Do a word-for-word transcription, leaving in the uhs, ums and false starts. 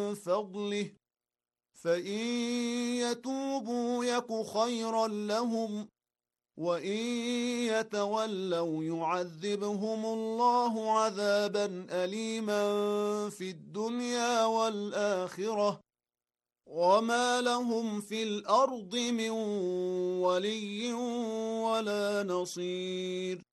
فضله فإن يتوبوا يك خيرا لهم وإن يتولوا يعذبهم الله عذابا أليما في الدنيا والآخرة وما لهم في الأرض من ولي ولا نصير.